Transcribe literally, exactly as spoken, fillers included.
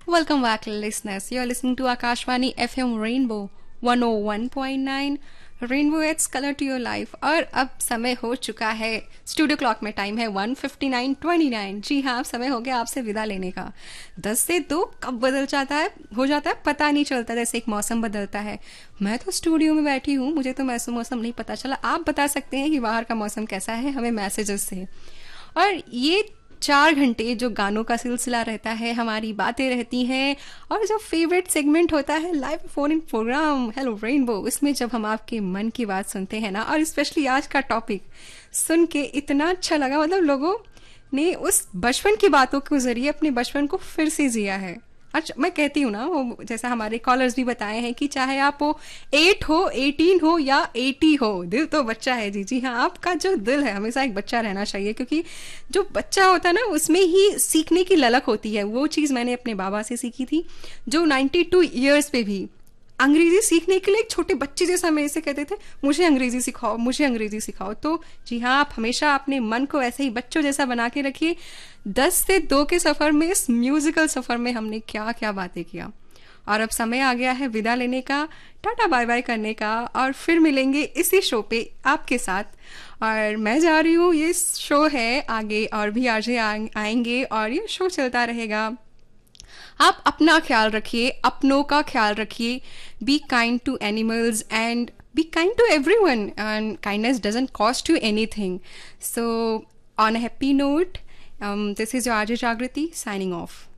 Welcome back, listeners. You're listening to Akashvani F M Rainbow one oh one point nine. Rainbow ads colour to your life. और अब समय हो चुका है, studio clock में time है one fifty nine twenty nine. जी हाँ, समय हो गया आपसे विदा लेने का। दस से दो कब बदल जाता है हो जाता है पता नहीं चलता, जैसे एक मौसम बदलता है। मैं तो स्टूडियो में बैठी हूँ, मुझे तो मौसम मौसम नहीं पता चला। आप बता सकते हैं कि बाहर का मौसम कैसा है हमें मैसेजेस से। और ये चार घंटे जो गानों का सिलसिला रहता है, हमारी बातें रहती हैं, और जो फेवरेट सेगमेंट होता है live phone in programme hello rainbow, इसमें जब हम आपके मन की बात सुनते हैं ना, और स्पेशली आज का टॉपिक सुन के इतना अच्छा लगा। मतलब लोगों ने उस बचपन की बातों के जरिए अपने बचपन को फिर से जिया है। अच्छा, मैं कहती हूँ ना, वो जैसा हमारे कॉलर्स भी बताए हैं कि चाहे आप वो एट हो, एटीन हो या एटी हो, दिल तो बच्चा है। जी जी हाँ, आपका जो दिल है हमेशा एक बच्चा रहना चाहिए, क्योंकि जो बच्चा होता है ना उसमें ही सीखने की ललक होती है। वो चीज़ मैंने अपने बाबा से सीखी थी, जो नाइन्टी टू ईयर्स पे भी अंग्रेजी सीखने के लिए एक छोटे बच्चे जैसा मेरे से कहते थे, मुझे अंग्रेजी सिखाओ, मुझे अंग्रेजी सिखाओ। तो जी हाँ, आप हमेशा अपने मन को ऐसे ही बच्चों जैसा बना के रखिए। दस से दो के सफ़र में, इस म्यूजिकल सफ़र में हमने क्या क्या बातें किया। और अब समय आ गया है विदा लेने का, टाटा बाय बाय करने का, और फिर मिलेंगे इसी शो पे आपके साथ। और मैं जा रही हूँ, ये शो है आगे और भी आगे आएंगे और ये शो चलता रहेगा। आप अपना ख्याल रखिए, अपनों का ख्याल रखिए। Be kind to animals and be kind to everyone, and kindness doesn't cost you anything. So on a happy note, this is your RJ जागृति साइनिंग ऑफ।